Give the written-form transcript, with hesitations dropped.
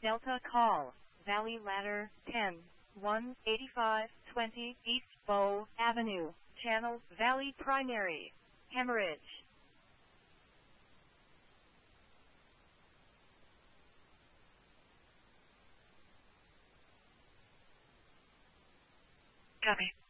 Delta call, Valley Ladder, 10, 18520 East Bow Avenue, Channel, Valley Primary, Hemorrhage. Copy.